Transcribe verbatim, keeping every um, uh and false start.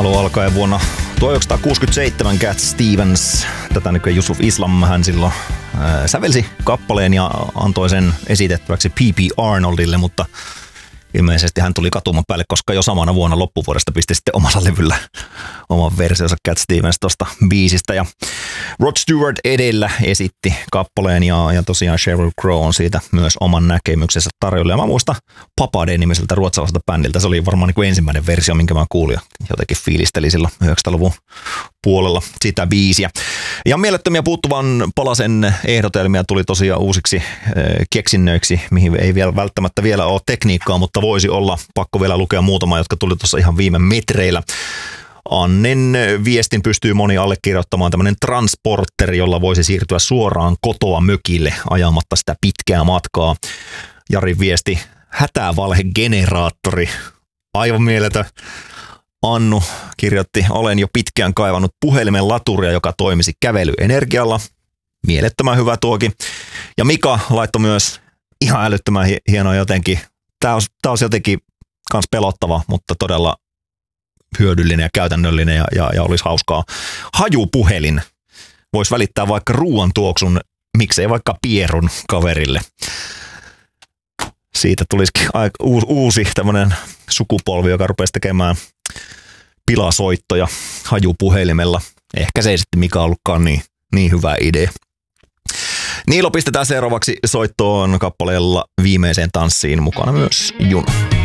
alun alkaen vuonna tuhatyhdeksänsataakuusikymmentäseitsemän Cat Stevens, tätä nykyään Yusuf Islam, hän silloin ää, sävelsi kappaleen ja antoi sen esitettäväksi P P Arnoldille, mutta ilmeisesti hän tuli katuman päälle, koska jo samana vuonna loppuvuodesta pisti sitten omalla levyllä oman versionsa Cat Stevens tuosta biisistä. Ja Rod Stewart edellä esitti kappaleen ja, ja tosiaan Sheryl Crow on siitä myös oman näkemyksensä tarjolla. Ja mä muistan Papade nimiseltä ruotsalaiselta bändiltä. Se oli varmaan niin kuin ensimmäinen versio, minkä mä kuulin. Jotenkin fiilisteli silloin yhdeksänkymmentäluvun puolella sitä biisiä. Ja mielettömiä puuttuvan palasen ehdotelmia tuli tosiaan uusiksi äh, keksinnöiksi, mihin ei vielä välttämättä vielä ole tekniikkaa, mutta voisi olla. Pakko vielä lukea muutama, jotka tuli tuossa ihan viime metreillä. Annen viestin pystyy moni allekirjoittamaan, tämmöinen transporteri, jolla voisi siirtyä suoraan kotoa mökille ajamatta sitä pitkää matkaa. Jarin viesti, hätävalhegeneraattori, aivan mieletön. Annu kirjoitti, olen jo pitkään kaivannut puhelimen laturia, joka toimisi kävelyenergialla. Mielettömän hyvä tuokin. Ja Mika laittoi myös ihan älyttömän hienoa jotenkin. Tämä olisi, tämä olisi jotenkin kans pelottava, mutta todella hyödyllinen ja käytännöllinen ja, ja, ja olisi hauskaa. Hajupuhelin. Voisi välittää vaikka ruoan tuoksun, miksei vaikka pierun kaverille. Siitä tulisikin uusi tämmöinen sukupolvi, joka rupesi tekemään pilasoittoja hajupuhelimella. Ehkä se ei sitten mikä ollutkaan niin, niin hyvä idea. Niilo pistetään seuraavaksi soittoon kappaleella Viimeiseen tanssiin, mukana myös Juno.